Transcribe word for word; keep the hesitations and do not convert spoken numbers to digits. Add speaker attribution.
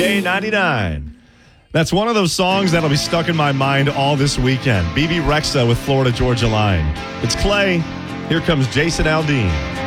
Speaker 1: K ninety-nine. That's one of those songs that'll be stuck in my mind all this weekend. B B Rexa with Florida Georgia Line. It's Clay. Here comes Jason Aldean.